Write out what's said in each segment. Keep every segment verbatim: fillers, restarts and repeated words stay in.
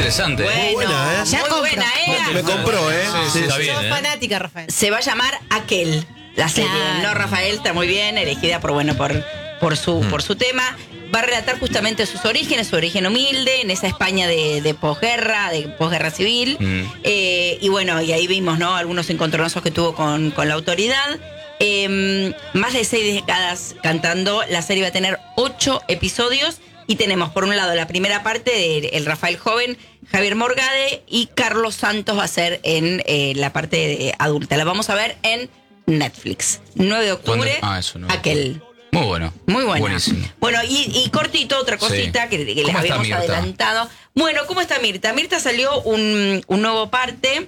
Interesante. Bueno, Muy buena, ¿eh? ya Muy compro. buena, ¿eh? Me compró, ¿eh? Sí, sí, está bien. Sos ¿eh? fanática, Rafael. Se va a llamar Aquel, la serie. Claro. No, Rafael está muy bien, elegida por, bueno, por, por, su, Mm. por su tema. Va a relatar justamente sus orígenes, su origen humilde, en esa España de, de posguerra, de posguerra civil. Mm. Eh, y bueno, y ahí vimos, ¿no? Algunos encontronazos que tuvo con, con la autoridad. Eh, más de seis décadas cantando. La serie va a tener ocho episodios. Y tenemos, por un lado, la primera parte de el Rafael joven, Javier Morgade, y Carlos Santos va a ser en eh, la parte de adulta. La vamos a ver en Netflix. nueve de octubre, ¿Cuándo? Ah, eso, nueve de Aquel. Muy bueno. Muy buena. Buenísimo. Bueno, y, y cortito, otra cosita Sí. que, que les ¿Cómo está habíamos Mirta? adelantado. Bueno, ¿cómo está Mirta? Mirta salió un, un nuevo parte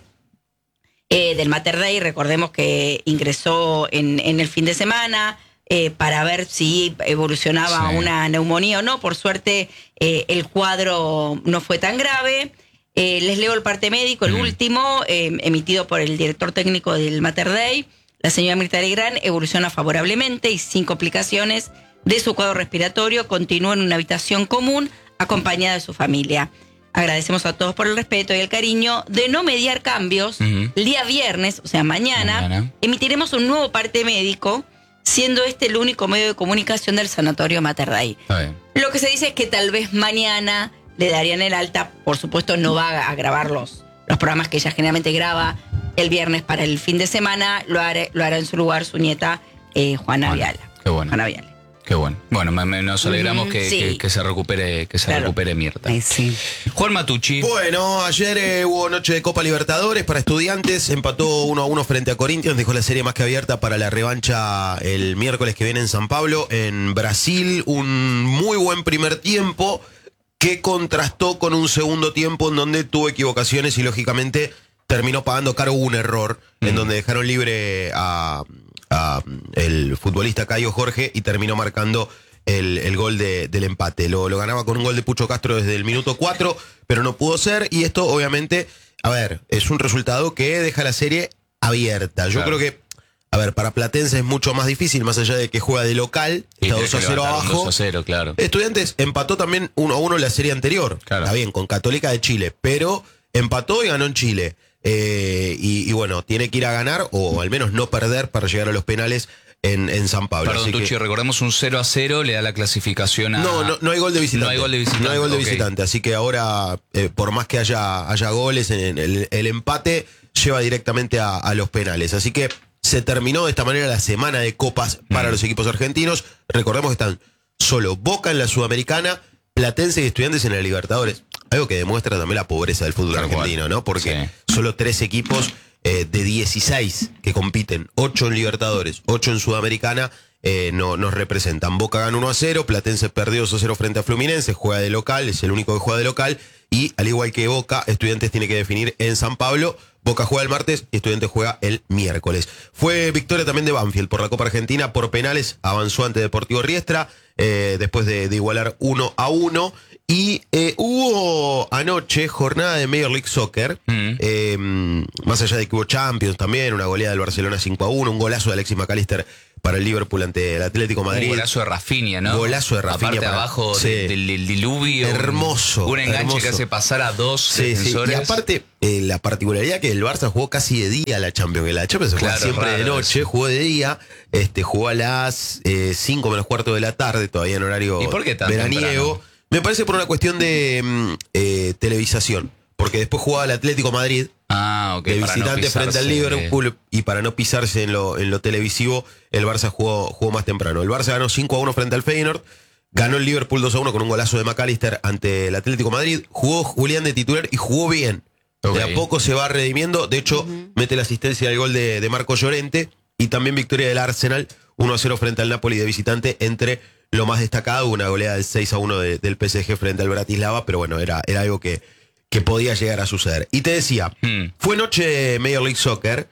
eh, del Mater Dei. Recordemos que ingresó en, en el fin de semana eh, para ver si evolucionaba Sí. una neumonía o no. Por suerte, eh, el cuadro no fue tan grave. Eh, les leo el parte médico, el Mm. último, eh, emitido por el director técnico del Mater Dei. La señora Mirta Legrand evoluciona favorablemente y sin complicaciones de su cuadro respiratorio. Continúa en una habitación común acompañada de su familia. Agradecemos a todos por el respeto y el cariño de no mediar cambios. Ujú. El día viernes, o sea, mañana, Mañana. emitiremos un nuevo parte médico, siendo este el único medio de comunicación del Sanatorio Mater Dei. Está bien. Lo que se dice es que tal vez mañana le darían el alta. Por supuesto, no va a grabar los, los programas que ella generalmente graba el viernes para el fin de semana. Lo hará, lo hará en su lugar su nieta eh, Juana Bueno, Viala. qué bueno. Juana Viale. Qué bueno. Bueno, me- me- nos alegramos Ujú, que, sí. que- que se recupere, que se Claro. recupere Mirta. Ay, sí. Juan Matucci. Bueno, ayer eh, hubo noche de Copa Libertadores para estudiantes, empató uno a uno frente a Corinthians, dejó la serie más que abierta para la revancha el miércoles que viene en San Pablo, en Brasil. Un muy buen primer tiempo que contrastó con un segundo tiempo en donde tuvo equivocaciones y lógicamente terminó pagando caro un error en Mm. donde dejaron libre a, a el futbolista Caio Jorge y terminó marcando el, el gol de- del empate. Lo, lo ganaba con un gol de Pucho Castro desde el minuto cuatro, pero no pudo ser. Y esto, obviamente, a ver, es un resultado que deja la serie abierta. Yo Claro. creo que, a ver, para Platense es mucho más difícil, más allá de que juega de local, Y está tenés dos a que cero levantar un abajo. dos a cero, claro. Estudiantes empató también uno a uno la serie anterior. Claro. Está bien, con Católica de Chile, pero empató y ganó en Chile. Eh, y, y bueno, tiene que ir a ganar o al menos no perder para llegar a los penales en, en San Pablo. Perdón, Así que- Tucci, recordemos un cero a cero, le da la clasificación a... no, no, no hay gol de visitante. No hay gol de visitante, No hay gol de ok. visitante. Así que ahora, eh, por más que haya, haya goles, en el, el empate lleva directamente a, a los penales. Así que se terminó de esta manera la semana de copas para Mm. los equipos argentinos. Recordemos que están solo Boca en la Sudamericana, Platense y Estudiantes en la Libertadores. Algo que demuestra también la pobreza del fútbol Tal cual. argentino, ¿no? Porque Sí. solo tres equipos eh, de dieciséis que compiten, ocho en Libertadores, ocho en Sudamericana, eh, no, nos representan. Boca gana uno a cero, Platense perdió dos a cero frente a Fluminense, juega de local, es el único que juega de local, y al igual que Boca, Estudiantes tiene que definir en San Pablo. Boca juega el martes y Estudiantes juega el miércoles. Fue victoria también de Banfield por la Copa Argentina, por penales, avanzó ante Deportivo Riestra, eh, después de, de igualar uno a uno. Y eh, hubo anoche jornada de Major League Soccer, Mm. eh, más allá de que hubo Champions también, una goleada del Barcelona cinco a uno, un golazo de Alexis McAllister para el Liverpool ante el Atlético de Madrid. Un golazo de Rafinha, ¿no? Golazo de Rafinha Aparte para- abajo sí. de- del, del diluvio. un- Hermoso, Un enganche hermoso. que hace pasar a dos Sí, sí. defensores. Y aparte, eh, la particularidad que el Barça jugó casi de día la Champions, que la Champions se juega Claro, siempre de raro noche, eso. jugó de día, este, jugó a las cinco menos cuarto de la tarde, todavía en horario ¿Y por qué tan veraniego. temprano? Me parece por una cuestión de mm, eh, televisación, porque después jugaba el Atlético Madrid, Ah, ok. de para no visitante frente al pisarse. Liverpool, y para no pisarse en lo, en lo televisivo, el Barça jugó, jugó más temprano. El Barça ganó cinco a uno frente al Feyenoord, ganó el Liverpool dos a uno con un golazo de McAllister ante el Atlético de Madrid, jugó Julián de titular y jugó bien. Ok. De a poco se va redimiendo, de hecho mete la asistencia al gol de, de Marco Llorente, y también victoria del Arsenal uno a cero frente al Napoli de visitante. Entre lo más destacado, una goleada del seis a uno de- del P S G frente al Bratislava, pero bueno, era, era algo que, que podía llegar a suceder. Y te decía, Hmm. fue noche de Major League Soccer,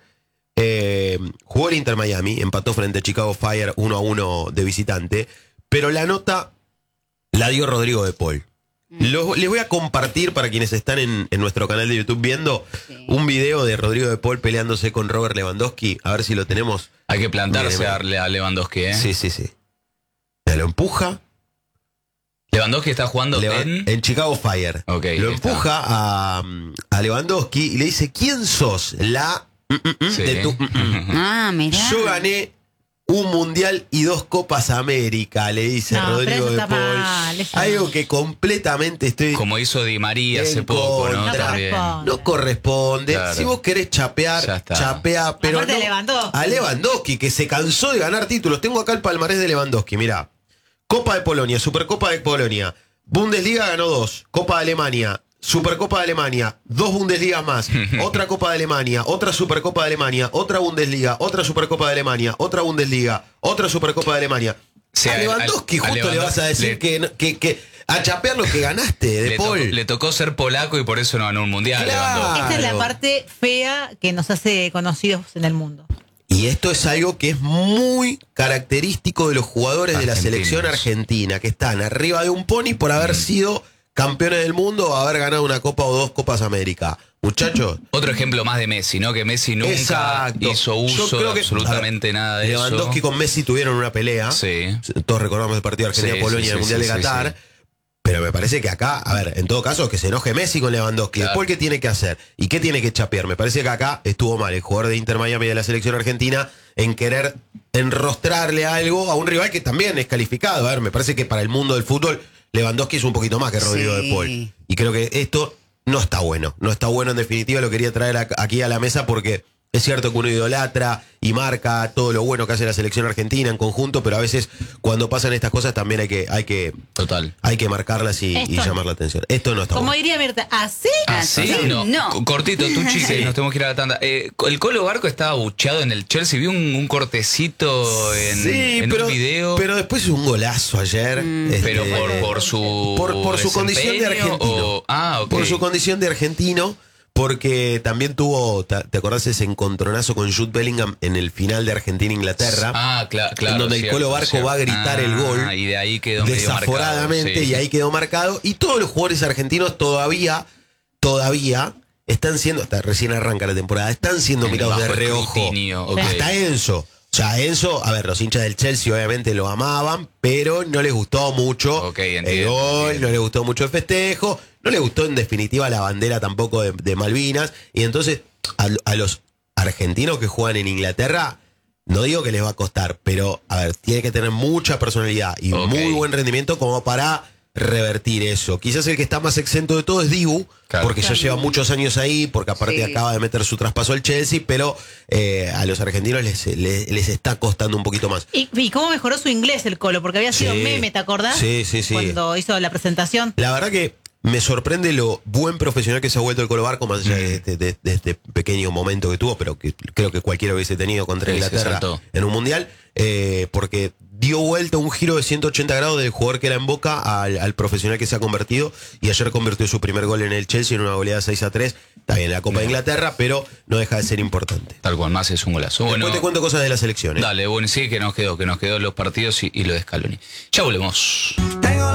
eh, jugó el Inter Miami, empató frente a Chicago Fire uno a uno de visitante, pero la nota la dio Rodrigo de Paul. Lo- les voy a compartir para quienes están en, en nuestro canal de YouTube viendo Sí. un video de Rodrigo de Paul peleándose con Robert Lewandowski, a ver si lo tenemos. Hay que plantarse Mire, mire. a darle a Lewandowski, ¿eh? Sí, sí, sí. Se lo empuja, Lewandowski está jugando Leva- en... en Chicago Fire. Ok, Lo ahí está. empuja a, a Lewandowski y le dice, ¿quién sos? La mm, mm, mm, Sí. de tu... mm, mm. Ah, mirá. Yo gané un mundial y dos Copas América, le dice No, pero Rodrigo eso de está Paul. mal, eso Algo no. que completamente estoy... Como hizo Di María En hace poco, ¿no? contra. También. No No corresponde. Claro. Si vos querés chapear, Ya está. chapea, pero Aparte no- de Lewandowski. a Lewandowski, que se cansó de ganar títulos. Tengo acá el palmarés de Lewandowski, mirá. Copa de Polonia, Supercopa de Polonia. Bundesliga ganó dos. Copa de Alemania, Supercopa de Alemania, dos Bundesligas más. Otra Copa de Alemania, otra Supercopa de Alemania, otra Bundesliga, otra Supercopa de Alemania, otra Bundesliga, otra Supercopa de Alemania. Sí, a a- Lewandowski a- a justo le vas a decir le- que, no- que, que a chapear lo que ganaste, de Le, tocó, Paul. le tocó ser polaco y por eso no ganó un mundial. Claro. Lewandowski. Esta es la Claro. parte fea que nos hace conocidos en el mundo. Y esto es algo que es muy característico de los jugadores de la Argentinos. selección argentina, que están arriba de un pony por haber sido campeones del mundo o haber ganado una Copa o dos Copas América. Muchachos, Otro ejemplo más de Messi, ¿no? Que Messi nunca exacto. hizo Yo uso creo de que- absolutamente a ver, nada de Lewandowski eso. con Messi tuvieron una pelea. Sí. Todos recordamos el partido Sí, Argentina-Polonia sí, en el sí, Mundial sí, de sí, Qatar. sí. Pero me parece que acá, a ver, en todo caso, que se enoje Messi con Lewandowski. Claro. Después, ¿qué tiene que hacer? ¿Y qué tiene que chapear? Me parece que acá estuvo mal el jugador de Inter Miami de la selección argentina en querer enrostrarle algo a un rival que también es calificado. A ver, me parece que para el mundo del fútbol, Lewandowski es un poquito más que Rodrigo Sí. de Paul. Y creo que esto no está bueno. No está bueno, en definitiva, lo quería traer ac- aquí a la mesa porque es cierto que uno idolatra y marca todo lo bueno que hace la selección argentina en conjunto, pero a veces cuando pasan estas cosas también hay que, hay que, Total. hay que marcarlas y, Esto y no. llamar la atención. Esto no está Como bueno. diría Mirta, ¿así? Ah, sí, sí, no. no. C- Cortito, tú chique, Sí. nos tenemos que ir a la tanda. Eh, el Colo Barco estaba bucheado en el Chelsea. Vi un, un cortecito en, Sí, en pero, un video. pero después un golazo ayer. este, pero por, por su. por, por su condición de desempeño argentino. o- ah, ok. Por su condición de argentino, porque también tuvo, ¿te te acordás ese encontronazo con Jude Bellingham en el final de Argentina-Inglaterra? Ah, cla- claro. en donde el cierto, Colo Barco cierto. va a gritar el Ah, gol y de ahí quedó medio desaforadamente, marcado, sí. y ahí quedó marcado. Y todos los jugadores argentinos todavía, todavía están siendo, hasta recién arranca la temporada, están siendo En mirados de bajo reojo. escrutinio, ok. Hasta Enzo. O sea, Enzo, a ver, los hinchas del Chelsea obviamente lo amaban, pero no les gustó mucho Ok, el entiendo, gol, entiendo. no les gustó mucho el festejo, no les gustó en definitiva la bandera tampoco de, de Malvinas. Y entonces a, a los argentinos que juegan en Inglaterra, no digo que les va a costar, pero a ver, tiene que tener mucha personalidad y Ok. muy buen rendimiento como para revertir eso. Quizás el que está más exento de todo es Dibu, Claro. porque ya lleva muchos años ahí, porque aparte Sí. acaba de meter su traspaso al Chelsea, pero eh, a los argentinos les, les, les está costando un poquito más. ¿Y, y cómo mejoró su inglés el Colo? Porque había sido Sí. meme, ¿te acordás? Sí, sí, sí. Cuando hizo la presentación. La verdad que me sorprende lo buen profesional que se ha vuelto el Colo Barco, más allá de, de- de- de este pequeño momento que tuvo, pero que creo que cualquiera hubiese tenido contra Sí, se Inglaterra saltó. en un mundial, eh, porque dio vuelta un giro de ciento ochenta grados del jugador que era en Boca al, al profesional que se ha convertido, y ayer convirtió su primer gol en el Chelsea en una goleada seis a tres, está bien en la Copa de Inglaterra, pero no deja de ser importante. Tal cual, más es un golazo. Bueno, Después te cuento cosas de la selección. ¿eh? dale, bueno, sí, que nos quedó, que nos quedó los partidos y, y lo de Scaloni. Ya volvemos. Tengo